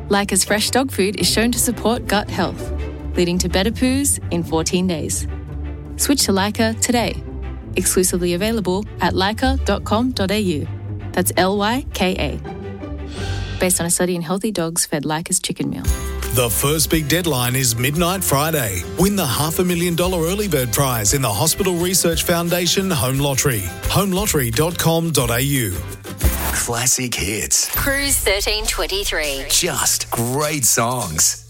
Lyca's fresh dog food is shown to support gut health, leading to better poos in 14 days. Switch to Lyca today. Exclusively available at lyca.com.au. That's Lyka. Based on a study in healthy dogs fed Lyca's chicken meal. The first big deadline is midnight Friday. Win the $500,000 early bird prize in the Hospital Research Foundation Home Lottery. homelottery.com.au. Classic hits. Cruise 1323. Just great songs.